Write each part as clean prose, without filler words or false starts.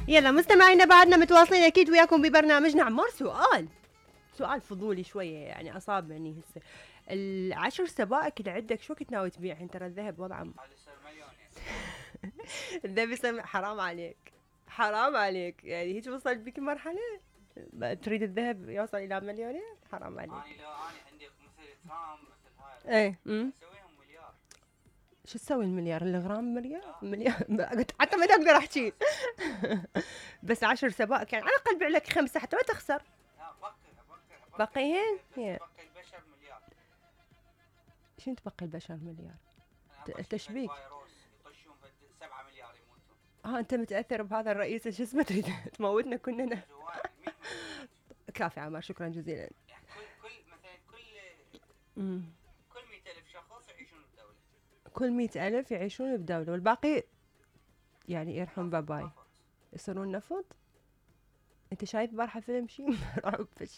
يلا مستمعينا بعدنا متواصلين اكيد وياكم ببرنامجنا عمار. سؤال فضولي شويه يعني اصابني هسه. العشر سبائك اللي عندك شو كنت ناوي تبيعهن؟ ترى الذهب وضعه يصير مليون الذهب يصير حرام عليك يعني هيك وصل بك المرحله تريد الذهب يوصل الى مليونين؟ حرام عليك. اني لو اني عندي مثل ترام مثل هاي ايه اسويهم مليار. شو تسوي المليار؟ الغرام مليار حتى ما اقدر احكي. بس 10 سبائك يعني على الاقل بيع لك 5 حتى ما تخسر. لا باقيين بقي البشر مليار. شنو تبقي البشر مليار؟ أنا تشبيك. فيروس يطشون 7 مليار يموتون. انت متاثر بهذا الرئيس شو اسمه تريد تموتنا كلنا؟ 100 مليون. كافي عمار، شكرا جزيلا. يعني كل مثلا كل 100,000 شخص يعيشون بدولة. كل 100,000 يعيشون بدولة والباقي يعني يرحم باباي يصيرون نفط. انت شايف بارحة فيلم شيء رعب فشي؟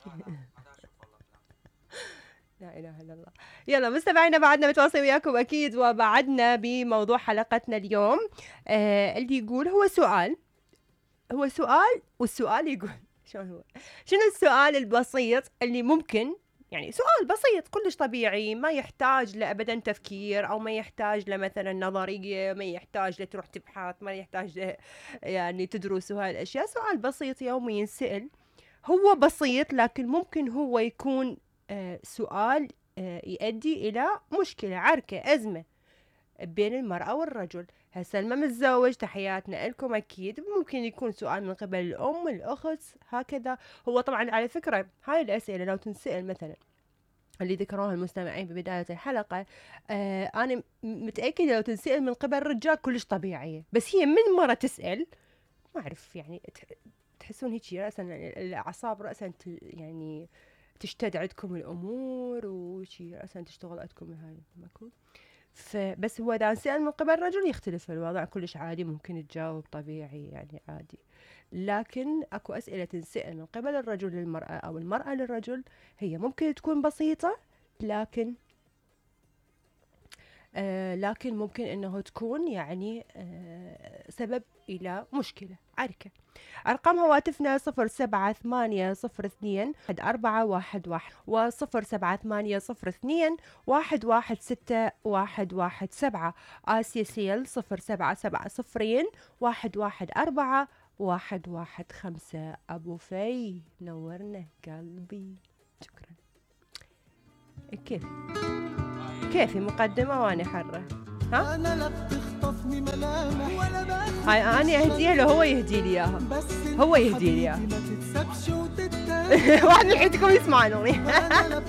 لا اله الا الله. يلا مستمعينا بعدنا متواصل وياكم اكيد وبعدنا بموضوع حلقتنا اليوم. اللي يقول هو سؤال والسؤال يقول شلون هو؟ شنو السؤال البسيط اللي ممكن يعني سؤال بسيط كلش طبيعي ما يحتاج لأبدا تفكير أو ما يحتاج لمثلا نظرية، ما يحتاج لتروح تبحث، ما يحتاج يعني تدرس هاي الأشياء. سؤال بسيط يومي ينسأل، هو بسيط لكن ممكن هو يكون سؤال يؤدي إلى مشكلة، عركة، أزمة بين المرأة والرجل. هسه الما متزوج تحياتنا لكم أكيد. ممكن يكون سؤال من قبل الأم، الأخت، هكذا. هو طبعا على فكرة هاي الأسئلة لو تنسأل مثلا اللي ذكروها المستمعين ببداية الحلقة، أنا متأكدة لو تنسأل من قبل الرجال كلش طبيعية، بس هي من مرة تسأل ما أعرف يعني تحسون هيك رأسا الأعصاب رأسا يعني تشتد عندكم الأمور وشي رأسا تشتغل عندكم هاي ماكو. فبس هو إذا نسأل من قبل رجل يختلف الوضع كلش عادي، ممكن تجاوب طبيعي يعني عادي. لكن اكو أسئلة تنسأل من قبل الرجل للمرأة أو المرأة للرجل هي ممكن تكون بسيطة لكن ممكن انه تكون يعني سبب الى مشكلة، عركة. ارقام هواتفنا 0780021411 و0780211617. آسيا سيل 0770211415. ابو في نورنا قلبي، شكرا. كيفي مقدمة وانا حرة. ها انا لا بتخطفني ملامح ولا باخد هاي انا اهديها له هو يهدي لي اياها. هو يهدي لي اياها. ما تتسبش وتتاخد واحد من حياتكم يسمعوني.